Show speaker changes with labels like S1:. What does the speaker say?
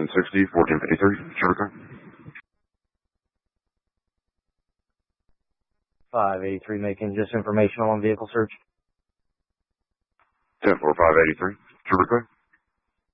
S1: 160, 1453, Sugar
S2: 583 making just informational on vehicle search.
S1: 10-4, 583, Sugar